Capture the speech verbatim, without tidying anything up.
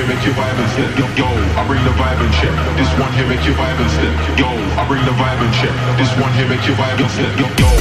here make you vibe and step. Yo, I bring the vibe and check. This one here make you vibe and step. Yo, I bring the vibe and check. This one here make you vibe and step. Yo.